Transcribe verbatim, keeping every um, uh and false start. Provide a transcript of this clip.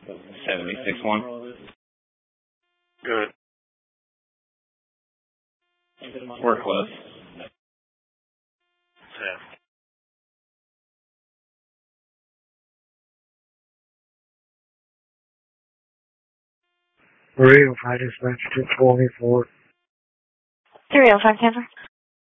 seventy-six one. Good. We're close. Yeah. three oh five dispatch two twenty-four. three oh five Denver.